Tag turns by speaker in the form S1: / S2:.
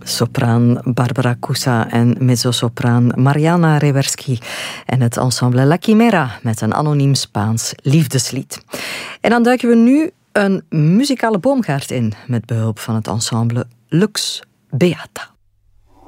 S1: Sopraan Barbara Cusa en mezzosopraan Mariana Rewerski en het ensemble La Chimera met een anoniem Spaans liefdeslied. En dan duiken we nu een muzikale boomgaard in met behulp van het ensemble Lux Beata.